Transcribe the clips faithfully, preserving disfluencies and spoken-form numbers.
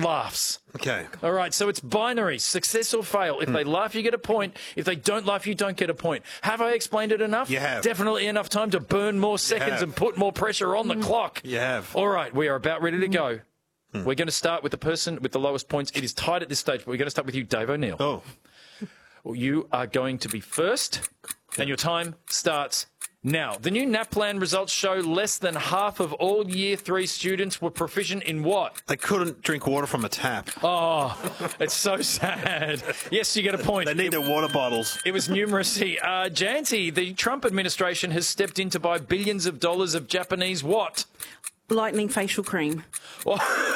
laughs. Okay. All right, so it's binary, success or fail. If mm. they laugh, you get a point. If they don't laugh, you don't get a point. Have I explained it enough? You have. Definitely enough time to burn more seconds and put more pressure on the mm. clock. You have. All right, we are about ready to go. Mm. We're going to start with the person with the lowest points. It is tied at this stage, but we're going to start with you, Dave O'Neill. Oh. Well, you are going to be first, and your time starts now. The new NAPLAN results show less than half of all Year three students were proficient in what? They couldn't drink water from a tap. Oh, it's so sad. Yes, you get a point. They need it, their water bottles. It was numeracy. Uh, Janty, the Trump administration has stepped in to buy billions of dollars of Japanese what? Lightning facial cream. Well,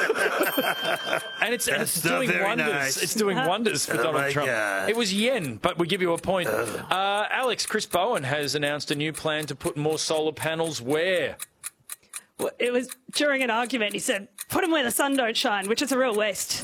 and it's, and it's doing wonders. Nice. It's doing wonders for oh Donald Trump. God. It was yen, but we give you a point. Uh, Alex, Chris Bowen has announced a new plan to put more solar panels where? Well, it was during an argument. He said, put them where the sun don't shine, which is a real waste.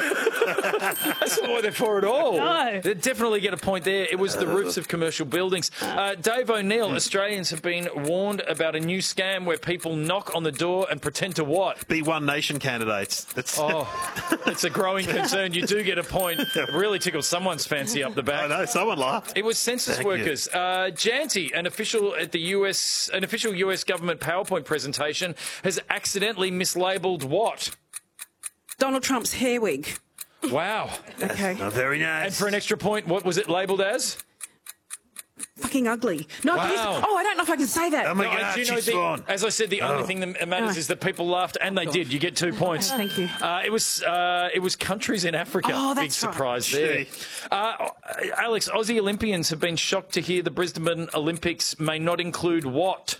That's not what they're for at all. No. They definitely get a point there. It was the roofs of commercial buildings. Uh, Dave O'Neill, Australians have been warned about a new scam where people knock on the door and pretend to what? Be One Nation candidates. It's oh, it's a growing concern. You do get a point. It really tickled someone's fancy up the back. I know, someone laughed. It was census Thank workers. Uh, Janty, an official at the U S, an official U S government PowerPoint presentation, has accidentally mislabelled what? Donald Trump's hair wig. Wow. Okay. Oh, very nice. And for an extra point, what was it labelled as? Fucking ugly. No, wow. please. Oh, I don't know if I can say that. Oh my no, God, you know, she's the, gone. as I said, the only oh. thing that matters oh. is that people laughed, and they did. You get two points. Okay, thank you. Uh, it was uh, it was countries in Africa. Oh, that's Big surprise right. there. Uh, Alex, Aussie Olympians have been shocked to hear the Brisbane Olympics may not include what?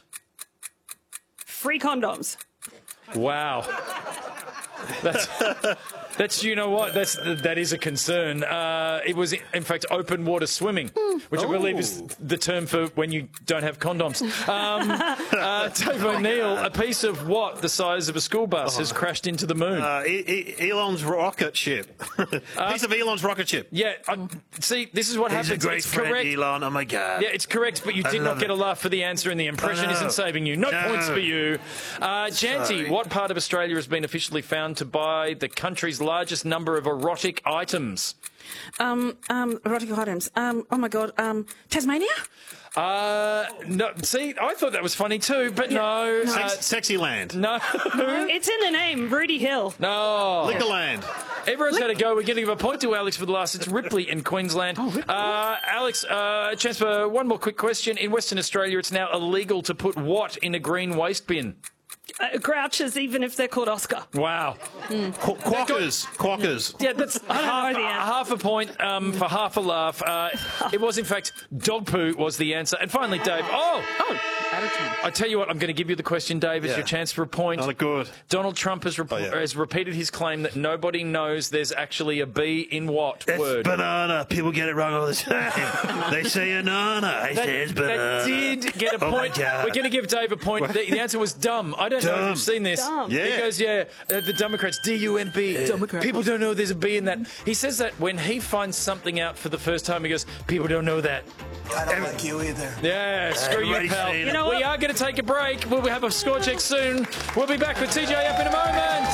Free condoms. Wow. That's, that's, you know what, that's that is a concern. Uh, it was, in fact, open water swimming, which oh. I believe is the term for when you don't have condoms. Um, uh, Dave O'Neill, a piece of what the size of a school bus oh. has crashed into the moon? Uh, e e Elon's rocket ship. a piece uh, of Elon's rocket ship. Yeah, I, see, this is what He's happens. a great it's friend, correct. Elon. Oh, my God. Yeah, it's correct, but you did not get it. a laugh for the answer, and the impression isn't saving you. No, no points for you. Uh, Janty, Sorry. what part of Australia has been officially found to buy the country's largest number of erotic items? Um, um, erotic items. Um, oh my God. Um, Tasmania? Uh, no. See, I thought that was funny too, but no. no. Uh, Sexy Land. No. It's in the name, Rudy Hill. No. Liquorland. Everyone's had a go. We're going to give a point to Alex for the last. It's Ripley in Queensland. Oh, Ripley. Uh, Alex, uh, chance for one more quick question. In Western Australia, it's now illegal to put what in a green waste bin? Uh, grouches, even if they're called Oscar. Wow. Mm. Qu quackers. Quackers. Yeah, that's half, half a point um, for half a laugh. Uh, it was, in fact, dog poo was the answer. And finally, Dave. Oh, oh. I tell you what, I'm going to give you the question, Dave. It's yeah. your chance for a point. Not good. Donald Trump has, oh, yeah. has repeated his claim that nobody knows there's actually a B in what it's word? Banana. People get it wrong all the time. They say banana. I that, say it's banana. That did get a point. Oh, We're going to give Dave a point. The, the answer was dumb. I don't dumb. know if you've seen this. Dumb. Yeah. He goes, yeah, uh, the Democrats, D U M B. Yeah. People don't know there's a B in that. He says that when he finds something out for the first time, he goes, people don't know that. I don't like you either. Yeah, screw you, pal. You know we what? are going to take a break. We'll have a score check soon. We'll be back with T J F in a moment.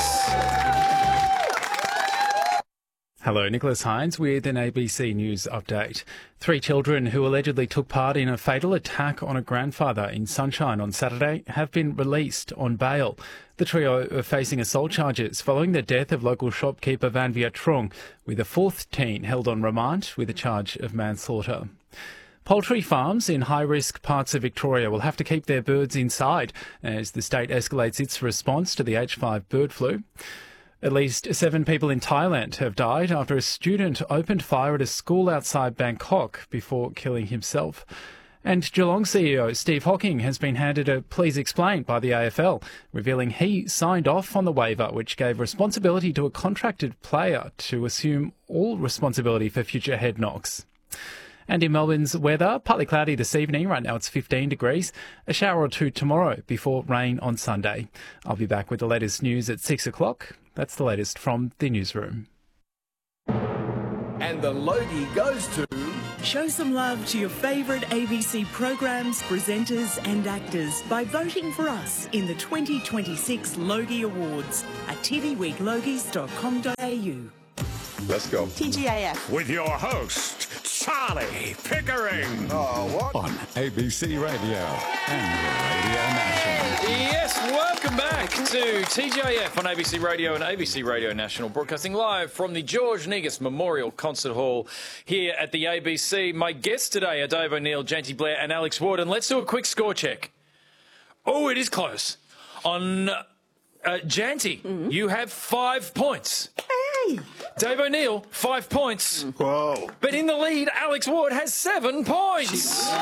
Hello, Nicholas Hines with an A B C News update. Three children who allegedly took part in a fatal attack on a grandfather in Sunshine on Saturday have been released on bail. The trio are facing assault charges following the death of local shopkeeper Van Viet Trong, with a fourth teen held on remand with a charge of manslaughter. Poultry farms in high-risk parts of Victoria will have to keep their birds inside as the state escalates its response to the H five bird flu. At least seven people in Thailand have died after a student opened fire at a school outside Bangkok before killing himself. And Geelong C E O Steve Hocking has been handed a please explain by the A F L, revealing he signed off on the waiver which gave responsibility to a contracted player to assume all responsibility for future head knocks. And in Melbourne's weather, partly cloudy this evening. Right now it's fifteen degrees. A shower or two tomorrow before rain on Sunday. I'll be back with the latest news at six o'clock. That's the latest from the newsroom. And the Logie goes to... Show some love to your favourite A B C programs, presenters and actors by voting for us in the twenty twenty-six Logie Awards at t v week logies dot com dot a u. Let's go. T G A F. With your host, Charlie Pickering. Oh, what? On A B C Radio and Radio National. Yes, welcome back to T G A F on A B C Radio and A B C Radio National, broadcasting live from the George Negus Memorial Concert Hall here at the A B C. My guests today are Dave O'Neill, Janty Blair and Alex Ward, and let's do a quick score check. Oh, it is close. On uh, Janty, mm-hmm. you have five points. Hey! Dave O'Neill, five points. Whoa. But in the lead, Alex Ward has seven points. She's way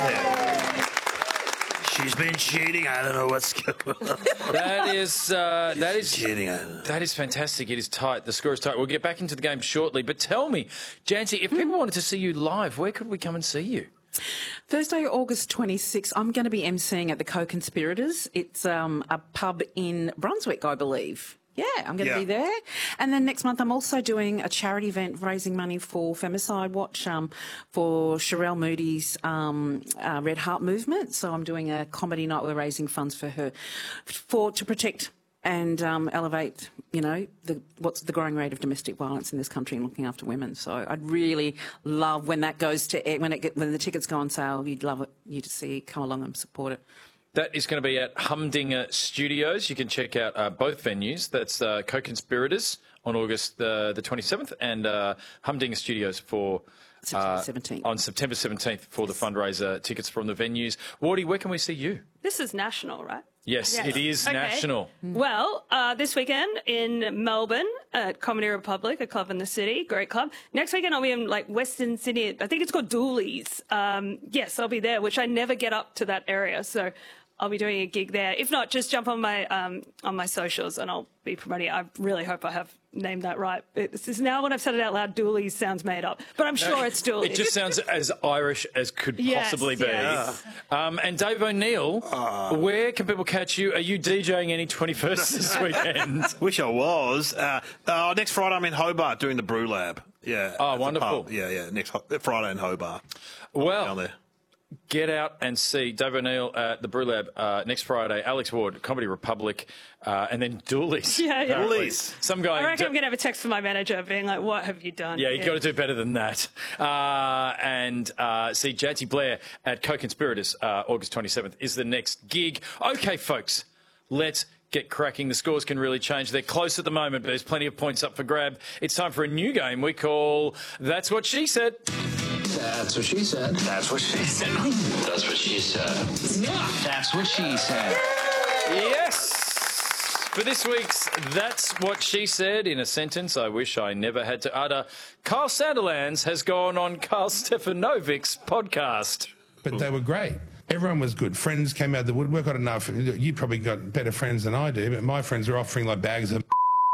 ahead. She's been cheating. I don't know what's going on. That is uh, that is cheating. I don't know. That is fantastic. It is tight. The score is tight. We'll get back into the game shortly. But tell me, Janty, if people wanted to see you live, where could we come and see you? Thursday, August twenty-sixth, I'm going to be emceeing at the Co-Conspirators. It's um, a pub in Brunswick, I believe. Yeah, I'm going to Yeah. be there. And then next month, I'm also doing a charity event raising money for Femicide Watch um, for Sherelle Moody's um, uh, Red Heart movement. So I'm doing a comedy night. We're raising funds for her for to protect and um, elevate, you know, the, what's the growing rate of domestic violence in this country and looking after women. So I'd really love when that goes to air, when it get, when the tickets go on sale. You'd love it, you to see come along and support it. That is going to be at Humdinger Studios. You can check out uh, both venues. That's uh, Co-Conspirators on August uh, the twenty-seventh and uh, Humdinger Studios for September seventeenth. On September seventeenth for the fundraiser. Tickets from the venues. Wardy, where can we see you? This is national, right? Yes, Yes. it is Okay. national. Well, uh, this weekend in Melbourne at Comedy Republic, a club in the city, great club. Next weekend I'll be in like Western Sydney. I think it's called Dooley's. Um, yes, I'll be there, which I never get up to that area, so I'll be doing a gig there. If not, just jump on my um, on my socials and I'll be promoting it. I really hope I have named that right. This is now when I've said it out loud, Dooley's sounds made up, but I'm sure it's Dooley's. It just sounds as Irish as could Yes, possibly be. yes. Um, and Dave O'Neill, where can people catch you? Are you DJing any twenty-first this weekend? Wish I was. Uh, uh, next Friday I'm in Hobart doing the Brew Lab. Yeah. Oh, at the wonderful. pub. Yeah, yeah. Next ho- Friday in Hobart. Well, Down there. get out and see Dave O'Neill at the Brew Lab uh, next Friday. Alex Ward, Comedy Republic, uh, and then Dooley's. Yeah, yeah. Dooley's. Some guy. I reckon I'm going to have a text from my manager being like, what have you done? Yeah, you've got to do better than that. Uh, and uh, see Janty Blair at Co-Conspirators, uh, August twenty-seventh is the next gig. Okay, folks, let's get cracking. The scores can really change. They're close at the moment, but there's plenty of points up for grab. It's time for a new game we call That's What She Said. That's what she said. That's what she said. That's what she said. That's what she said. Yes! For this week's That's What She Said, in a sentence I wish I never had to utter, Kyle Sandilands has gone on Carl Stefanovic's podcast. But they were great. Everyone was good. Friends came out of the woodwork. I don't know if you probably got better friends than I do, but my friends were offering like bags of.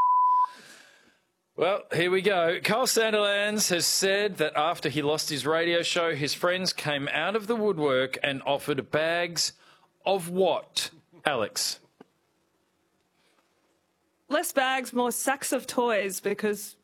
Well, here we go. Carl Sandilands has said that after he lost his radio show, his friends came out of the woodwork and offered bags of what, Alex? Less bags, more sacks of toys, because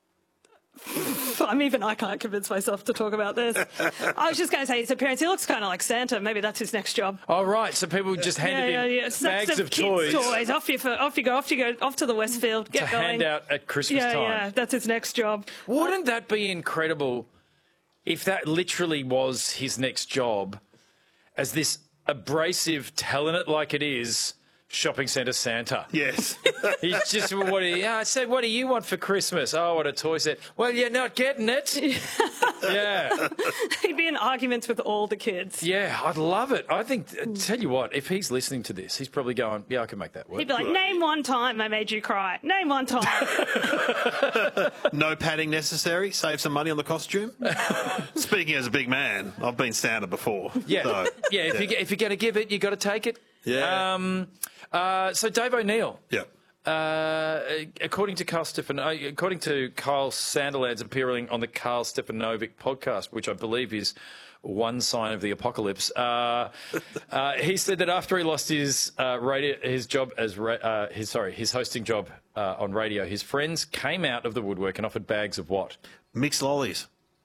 I'm even I can't convince myself to talk about this. I was just going to say his appearance. He looks kind of like Santa. Maybe that's his next job. Oh, right. So people just handed yeah, yeah, yeah. him Sacks bags of, of, kids' toys, toys. Off you, for, off you go. Off you go. Off to the Westfield. Get to going. hand out at Christmas yeah, time. yeah. That's his next job. Wouldn't that be incredible if that literally was his next job, as this abrasive, telling it like it is, shopping centre Santa? Yes. He's just, what do you, I said, what do you want for Christmas? Oh, what a toy set. Well, you're not getting it. Yeah. He'd be in arguments with all the kids. Yeah, I'd love it. I think, tell you what, if he's listening to this, he's probably going, yeah, I can make that work. He'd be like, name one time I made you cry. Name one time. No padding necessary. Save some money on the costume. Speaking as a big man, I've been Santa before. Yeah, So, yeah. If, yeah. You, if you're going to give it, you got to take it. Yeah. Um, uh, so Dave O'Neill. Yeah. Uh, according to Carl Stefan, uh, according to Carl Sandilands appearing on the Carl Stefanovic podcast, which I believe is one sign of the apocalypse, uh, uh, he said that after he lost his uh, radio, his job as ra- uh, his sorry, his hosting job uh, on radio, his friends came out of the woodwork and offered bags of what? Mixed lollies.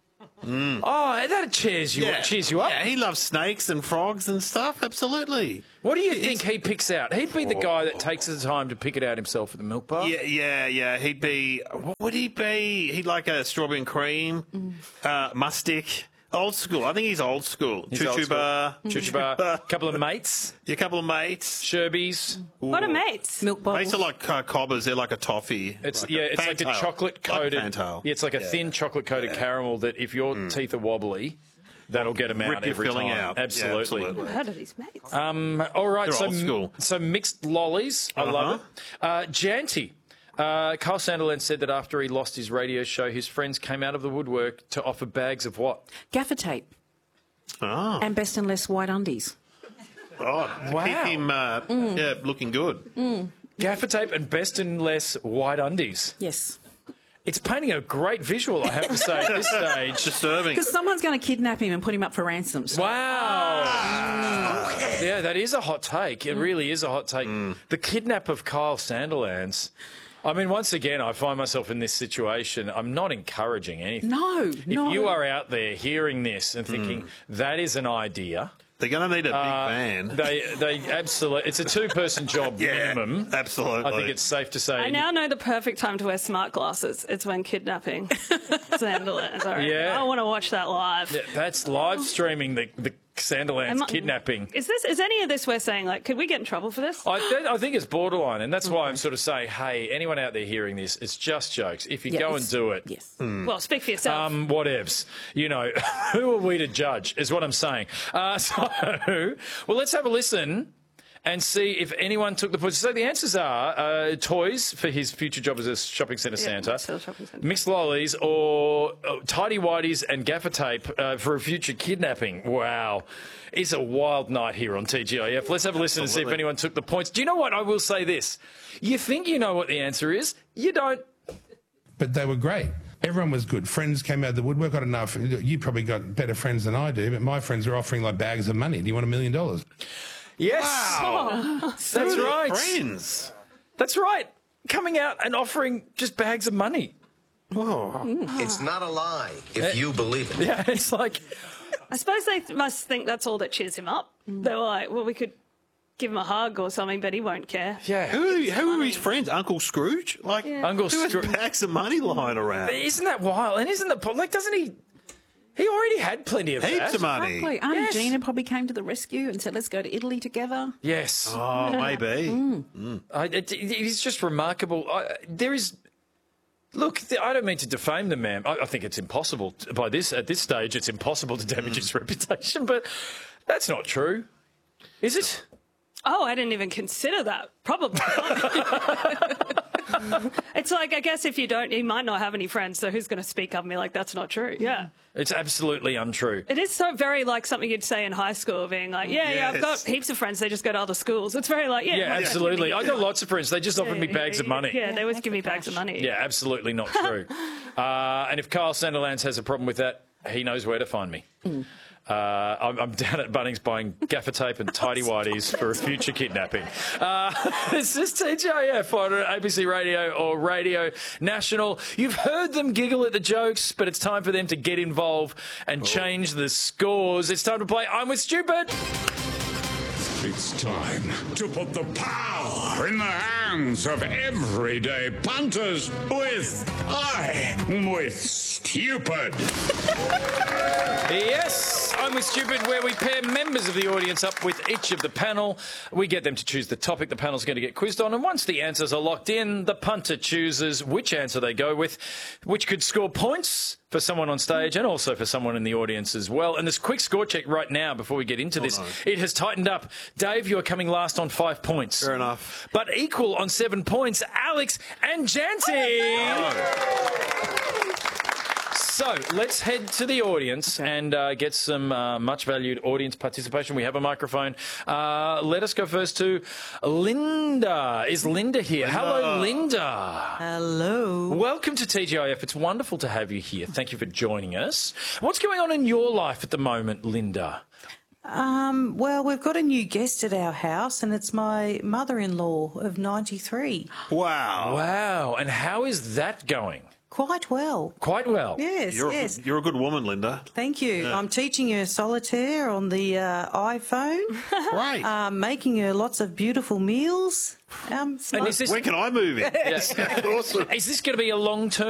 Mm. Oh, that cheers you, cheers you up. Yeah, he loves snakes and frogs and stuff. Absolutely. What do you think he picks out? He'd be the guy that takes the time to pick it out himself at the milk bar. Yeah, yeah, yeah. He'd be. What would he be? He'd like a strawberry and cream, Mm. uh, mustic. Old school. I think he's old school. He's Choo old choo school. bar. Choo choo bar. A couple of mates. Yeah, a couple of mates. Sherbies. What are mates? Milk bottles. Mates are like uh, cobbers. They're like a toffee. It's like yeah, a it's like a Fantail. chocolate coated. Like a Fantail. Yeah, it's like a Yeah. thin chocolate coated caramel that if your teeth are wobbly, that'll get them out Rip your every filling time. out. Yeah, Absolutely. absolutely. How do these mates? Um, all right, They're so old school. so mixed lollies. I love it. Uh, Janty. Uh, Carl Sanderland said that after he lost his radio show, his friends came out of the woodwork to offer bags of what? Gaffer tape. Oh. And best and less white undies. Oh, Wow. keep him uh, Mm. yeah, looking good. Gaffer tape and best and less white undies. Yes. It's painting a great visual, I have to say, at this stage. Disturbing. Because someone's going to kidnap him and put him up for ransoms. Wow. Yeah, that is a hot take. It really is a hot take. The kidnap of Kyle Sanderlands. I mean, once again, I find myself in this situation. I'm not encouraging anything. No, If no. you are out there hearing this and thinking that is an idea, They're going to need a big uh, van. they they absolutely. It's a two-person job Yeah, minimum. absolutely. I think it's safe to say. I now know the perfect time to wear smart glasses. It's when kidnapping Sanderland. Sorry. Yeah. I want to watch that live. Yeah, that's live streaming the the Sanderlands Am I- kidnapping. Is this? Is any of this we're saying? Like, could we get in trouble for this? I, th- I think it's borderline, and that's why I'm sort of saying, hey, anyone out there hearing this, it's just jokes. If you Yeah, go and it's- do it, Yes. Well, speak for yourself. um, whatevs. You know, who are we to judge, is what I'm saying. Uh, so, well, let's have a listen and see if anyone took the points. So the answers are uh, toys for his future job as a shopping centre Santa, mixed shopping centre. mixed lollies, or uh, tidy whities and gaffer tape uh, for a future kidnapping. Wow. It's a wild night here on T G I F. Let's have a listen and see if anyone took the points. Do you know what? I will say this. You think you know what the answer is. You don't. But they were great. Everyone was good. Friends came out of the woodwork. I don't know if you probably got better friends than I do, but my friends are offering like bags of money. Do you want a million dollars? Yes. Oh. That's Who are right. their friends. That's right. Coming out and offering just bags of money. It's not a lie if you believe it. Yeah, it's like, I suppose they th- must think that's all that cheers him up. They were like, well, we could give him a hug or something, but he won't care. yeah. Who, who are his friends? Uncle Scrooge? Like, Uncle who has Scrooge. bags of money lying around? Isn't that wild? And isn't the like? Doesn't he? He already had plenty of Heaps that. of money. Exactly. Auntie Yes. Gina probably came to the rescue and said, let's go to Italy together. Yes. Oh, maybe. I, it, it is just remarkable. I, there is. Look, th- I don't mean to defame the man. I, I think it's impossible to, by this at this stage. It's impossible to damage his reputation, but that's not true, is it? Oh, I didn't even consider that. Probably not. It's like, I guess if you don't, you might not have any friends, so who's going to speak up and be like, that's not true? Yeah. It's absolutely untrue. It is so very like something you'd say in high school, being like, yeah, yeah, I've got Yes. heaps of friends, they just go to other schools. It's very like, yeah. Yeah, that's absolutely. what I you got do. lots of friends. They just offered me bags of money. Yeah, they always give me bags of money. Yeah, absolutely not true. uh, and if Kyle Sanderlands has a problem with that, he knows where to find me. Uh, I'm, I'm down at Bunnings buying gaffer tape and tidy whities for a future kidnapping. Uh, this is T G I F on A B C Radio or Radio National. You've heard them giggle at the jokes, but it's time for them to get involved and change the scores. It's time to play I'm With Stupid. It's time to put the power in the hands of everyday punters with I'm With Stupid. Yes, I'm With Stupid, where we pair members of the audience up with each of the panel. We get them to choose the topic the panel's going to get quizzed on, and once the answers are locked in, the punter chooses which answer they go with, which could score points for someone on stage and also for someone in the audience as well. And this quick score check right now before we get into this, it has tightened up. Dave, you're coming last on five points. Fair enough. But equal on seven points, Alex and Janty. So let's head to the audience and uh, get some uh, much valued audience participation. We have a microphone. Uh, let us go first to Linda. Is Linda here? Hello, Linda. Hello. Welcome to T G I F. It's wonderful to have you here. Thank you for joining us. What's going on in your life at the moment, Linda? Um, well, we've got a new guest at our house, and it's my mother-in-law of ninety-three. Wow. Wow. And how is that going? Quite well. Quite well. Yes, You're, yes. a, you're a good woman, Linda. Thank you. Yeah. I'm teaching her solitaire on the uh, iPhone. Great. Um, making her lots of beautiful meals. Um, And is this, When can I move in? Yeah. Awesome. is this going to be a long term?